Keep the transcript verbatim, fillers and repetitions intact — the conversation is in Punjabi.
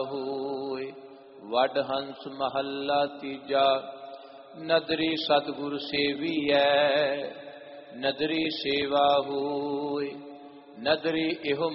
ਹੋਏ। ਵਡ ਹੰਸ ਮਹੱਲਾ ਤੀਜਾ। ਨਦਰੀ ਸਤਿਗੁਰ ਸੇਵੀਐ, ਨਦਰੀ ਸੇਵਾ ਹੋਏ। ਨਦਰੀ ਇਹੋ